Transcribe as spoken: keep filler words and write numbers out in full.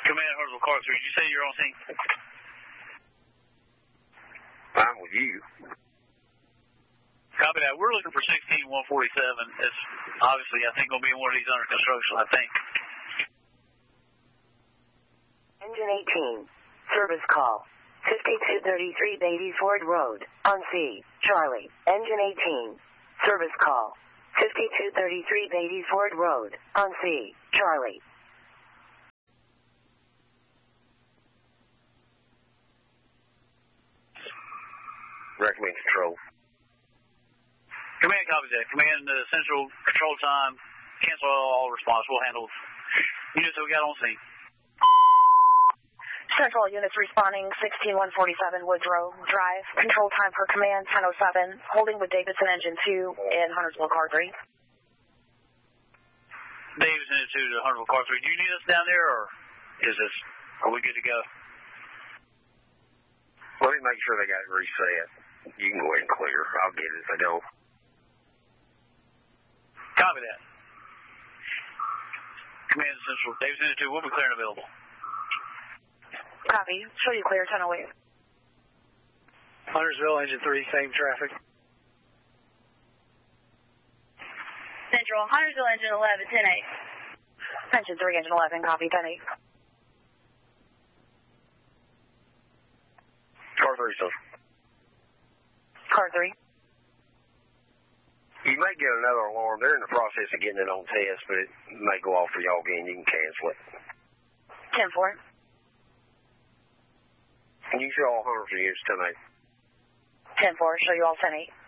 Command Huntersville, car three. Did you say you're on scene? I'm with you. Copy that. We're looking for sixteen one forty-seven. It's obviously, I think, going to be one of these under construction, I think. Engine eighteen. Service call. fifty-two thirty-three Beatty Ford Road. On C. Charlie. Engine eighteen. Service call. fifty-two thirty-three Beatty Ford Road. On C. Charlie. Recommend control. Command copies that. Command uh, central control time. Cancel all response. We'll handle units that we got on scene. Central units responding, sixteen one forty-seven Woodrow Drive. Control time for command, ten oh seven. Holding with Davidson Engine two and Huntersville Car three. Davidson Engine two to Huntersville Car three. Do you need us down there, or is this, are we good to go? Let me make sure they got it reset. You can go ahead and clear. I'll get it if they don't. Copy that. Command Central, Davidson Engine two, we'll be clear and available. Copy. Show you clear, ten oh eight. Huntersville, Engine three, same traffic. Central, Huntersville, Engine eleven, ten eight. Engine three, Engine eleven, copy, ten eight. Car three, sir. Car three. You may get another alarm. They're in the process of getting it on test, but it may go off for y'all again. You can cancel it. ten four. Can you show all Huntersville units ten eight? ten four, show you all ten eight.